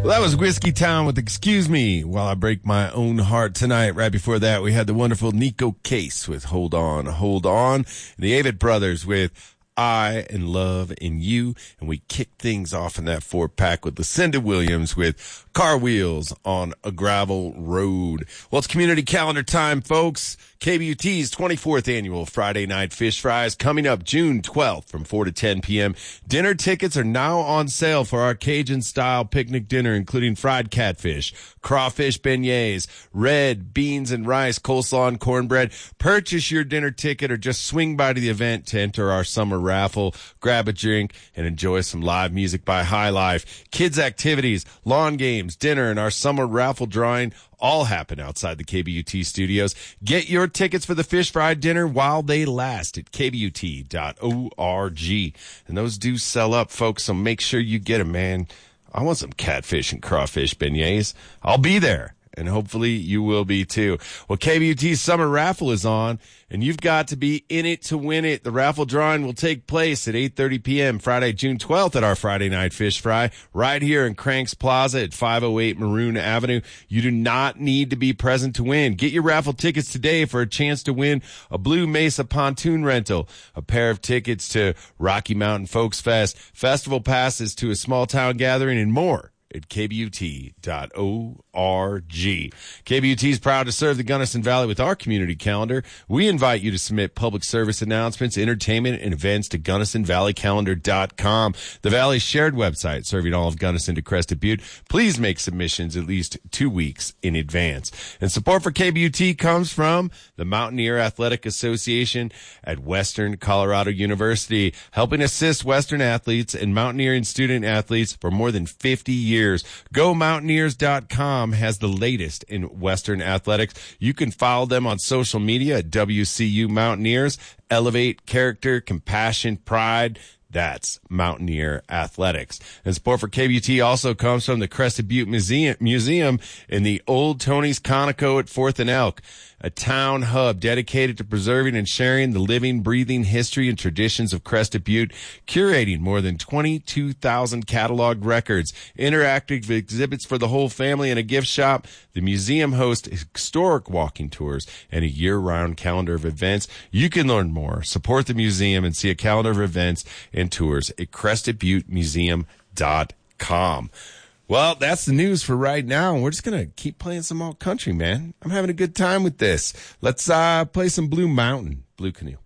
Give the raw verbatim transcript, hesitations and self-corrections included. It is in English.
Well, that was Whiskey Town with Excuse Me While I Break My Own Heart Tonight. Right before that, we had the wonderful Nico Case with Hold On, Hold On. And the Avett Brothers with I and Love and You. And we kicked things off in that four-pack with Lucinda Williams with Car Wheels on a Gravel Road. Well, it's community calendar time, folks. K B U T's twenty-fourth annual Friday Night Fish Fries coming up June twelfth from four to ten p.m. Dinner tickets are now on sale for our Cajun-style picnic dinner, including fried catfish, crawfish beignets, red beans and rice, coleslaw and cornbread. Purchase your dinner ticket or just swing by to the event to enter our summer raffle. Grab a drink and enjoy some live music by High Life. Kids activities, lawn games, dinner, and our summer raffle drawing all happen outside the K B U T studios. Get your tickets for the fish fry dinner while they last at k b u t dot org. And those do sell up, folks, so make sure you get them, man. I want some catfish and crawfish beignets. I'll be there, and hopefully you will be too. Well, K B U T's summer raffle is on, and you've got to be in it to win it. The raffle drawing will take place at eight thirty p.m. Friday, June twelfth at our Friday Night Fish Fry right here in Cranks Plaza at five oh eight Maroon Avenue. You do not need to be present to win. Get your raffle tickets today for a chance to win a Blue Mesa pontoon rental, a pair of tickets to Rocky Mountain Folks Fest, festival passes to a small town gathering, and more at k b u t dot org. K B U T is proud to serve the Gunnison Valley with our community calendar. We invite you to submit public service announcements, entertainment, and events to gunnison valley calendar dot com, the Valley's shared website serving all of Gunnison to Crested Butte. Please make submissions at least two weeks in advance. And support for K B U T comes from the Mountaineer Athletic Association at Western Colorado University, helping assist Western athletes and mountaineering student athletes for more than fifty years. go mountaineers dot com has the latest in Western athletics. You can follow them on social media at W C U Mountaineers. Elevate character, compassion, pride. That's Mountaineer Athletics. And support for K B U T also comes from the Crested Butte Museum, Museum in the Old Tony's Conoco at fourth and Elk, a town hub dedicated to preserving and sharing the living, breathing history and traditions of Crested Butte, curating more than twenty-two thousand catalog records, interactive exhibits for the whole family, and a gift shop. The museum hosts historic walking tours and a year-round calendar of events. You can learn more, support the museum, and see a calendar of events and tours at crested butte museum dot com. Well, that's the news for right now. We're just going to keep playing some alt country, man. I'm having a good time with this. Let's uh, play some Blue Mountain, Blue Canoe.